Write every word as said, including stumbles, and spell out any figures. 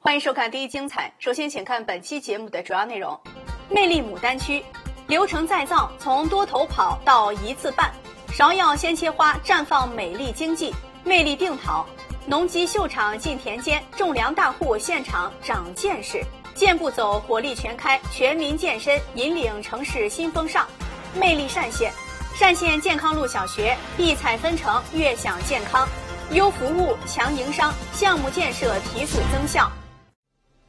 欢迎收看第一精彩。首先，请看本期节目的主要内容：魅力牡丹区流程再造，从多头跑到一字半；芍药鲜切花绽放美丽经济，魅力定陶；农机秀场进田间，种粮大户现场长见识；健步走活力全开，全民健身引领城市新风尚；魅力单县，单县健康路小学异彩纷呈，悦享健康；优服务强营商，项目建设提速增效。